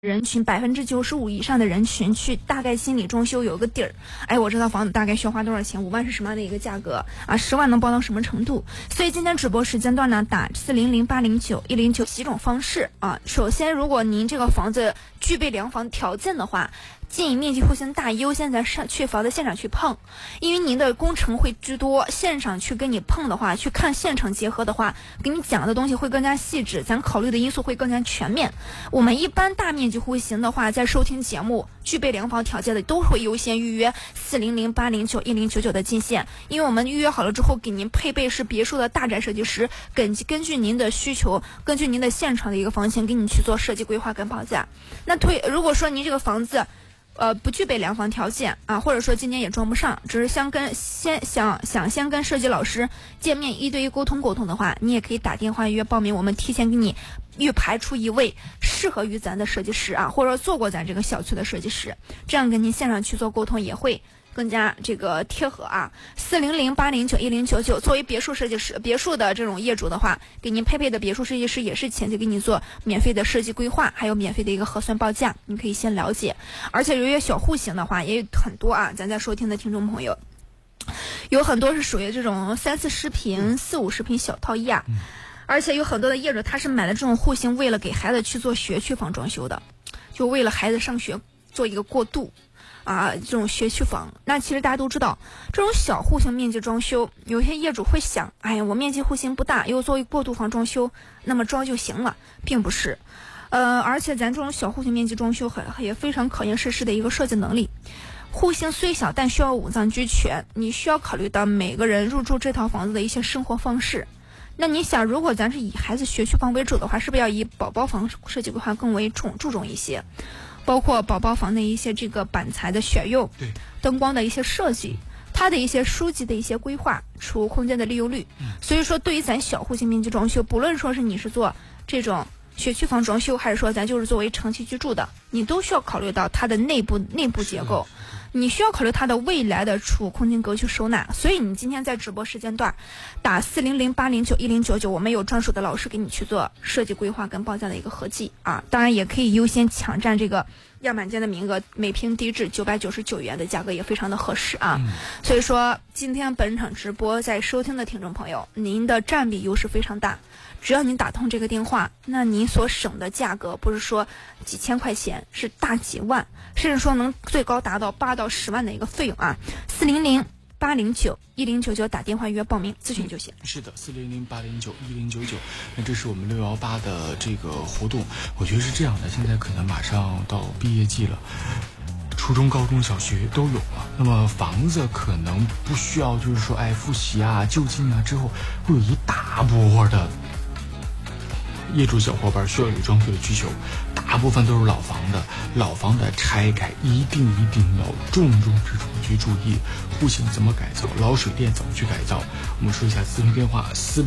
人群95%以上的人群去大概心理装修有个底儿，哎，我这套房子大概需要花多少钱，5万是什么样的一个价格啊？10万能包到什么程度？所以今天直播时间段呢，打400-809-109几种方式啊。首先，如果您这个房子具备良房条件的话，建议面积户型大，优先在去房子现场去碰，因为您的工程会居多，现场去跟你碰的话，去看现场结合的话，给你讲的东西会更加细致，咱考虑的因素会更加全面。我们一般大面积户型的话，在收听节目具备良房条件的都会优先预约400-809-1099的进线，因为我们预约好了之后，给您配备是别墅的大宅设计师，根据您的需求，根据您的现场的一个房型，给你去做设计规划跟报价。那如果说您这个房子不具备良房条件啊，或者说今年也装不上，只是想先跟设计老师见面1对1沟通的话，你也可以打电话预约报名，我们提前给你预排出一位适合于咱的设计师啊，或者做过咱这个小区的设计师，这样跟您现场去做沟通也会更加这个贴合啊。400-809-1099，作为别墅设计师、别墅的这种业主的话，给您配备的别墅设计师也是前期给你做免费的设计规划，还有免费的一个核算报价，你可以先了解。而且由于小户型的话也有很多啊，咱在收听的听众朋友有很多是属于这种30-40平、40-50平小套一啊。而且有很多的业主他是买了这种户型，为了给孩子去做学区房装修的，就为了孩子上学做一个过渡啊，这种学区房。那其实大家都知道，这种小户型面积装修，有些业主会想，哎呀，我面积户型不大，又作为过渡房装修，那么装就行了，并不是。而且咱这种小户型面积装修也非常考验设施的一个设计能力。户型虽小，但需要五脏俱全，你需要考虑到每个人入住这套房子的一些生活方式。那你想，如果咱是以孩子学区房为主的话，是不是要以宝宝房设计规划更为注重一些？包括宝宝房的一些这个板材的选用，对，灯光的一些设计，它的一些书籍的一些规划，储物空间的利用率。所以说，对于咱小户型面积装修，不论说是你是做这种学区房装修，还是说咱就是作为长期居住的，你都需要考虑到它的内部结构。你需要考虑它的未来的储物空间格局收纳，所以你今天在直播时间段打400-809-1099，我们有专属的老师给你去做设计规划跟报价的一个合计啊，当然也可以优先抢占这个样板间的名额，每平低至999元的价格也非常的合适啊。所以说今天本场直播在收听的听众朋友，您的占比优势非常大，只要您打通这个电话，那您所省的价格不是说几千块钱，是大几万，甚至说能最高达到8到10万的一个费用啊。400-809-1099打电话预约报名咨询就行。 是的，400-809-1099。那这是我们618的这个活动，我觉得是这样的，现在可能马上到毕业季了，初中、高中小学都有了，那么房子可能不需要就是说复习啊、就近啊，之后会有一大波的业主小伙伴需要有装修的需求，大部分都是老房的拆改一定要重之处去注意，户型怎么改造，老水电怎么去改造。我们说一下咨询电话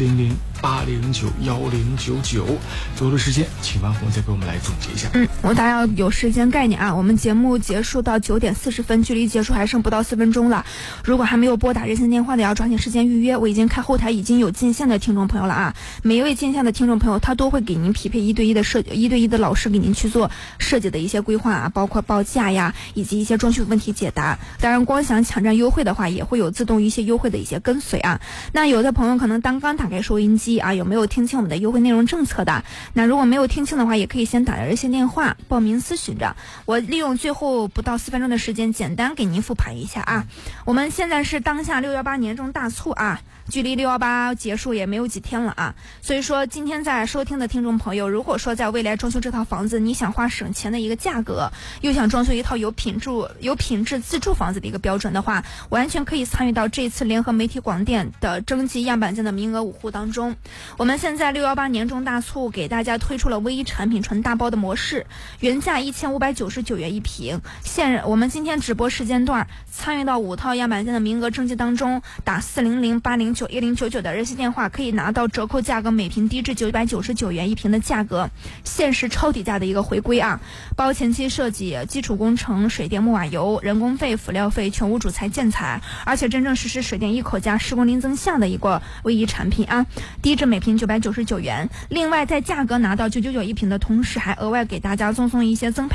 400-809-1099。最后的时间，请万红再给我们来总结一下。 大家要有时间概念啊，我们节目结束到9点40分，距离结束还剩不到4分钟了。如果还没有拨打热线电话的，要抓紧时间预约。我已经开后台已经有进线的听众朋友了啊，每一位进线的听众朋友，他都会给您匹配1对1的老师给您去做设计的一些规划啊，包括报价呀，以及一些装修问题解答。当然，光想抢占优惠的话，也会有自动一些优惠的一些跟随啊。那有的朋友可能刚打开收音机啊，有没有听清我们的优惠内容政策的？那如果没有听清的话，也可以先打热线电话报名咨询着。我利用最后不到4分钟的时间，简单给您复盘一下啊。我们现在是当下618年中大促啊，距离618结束也没有几天了啊。所以说，今天在收听的听众朋友，如果说在未来装修这套房子，你想花省钱的一个价格，又想装修一套有品质自住房子的一个标准的话，完全可以参与到这次联合媒体广电的征集样板间的名额5户当中。我们现在618年中大促给大家推出了唯一产品纯大包的模式，原价1599元一平，我们今天直播时间段参与到5套样板间的名额征集当中，打400-809-1099的热线电话，可以拿到折扣价格每平低至999元一平的价格，限时超低价的一个个回归啊，包前期设计、基础工程、水电木瓦油、人工费、辅料费全无主材建材，而且真正实施水电一口价施工零增项的一个唯一产品啊，低至每瓶999元。另外在价格拿到999一瓶的同时，还额外给大家赠送一些增配